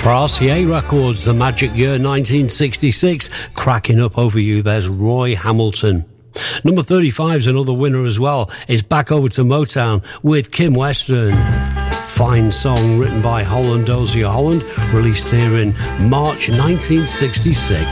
For RCA Records, the magic year 1966, cracking up over you, there's Roy Hamilton. Number 35 is another winner as well. It's back over to Motown with Kim Western. Fine song written by Holland Dozier Holland, released here in March 1966.